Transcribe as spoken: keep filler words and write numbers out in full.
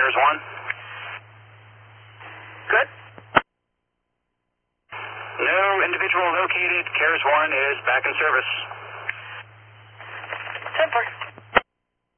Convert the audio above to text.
CARES one. Good. No individual located. CARES one is back in service. ten four.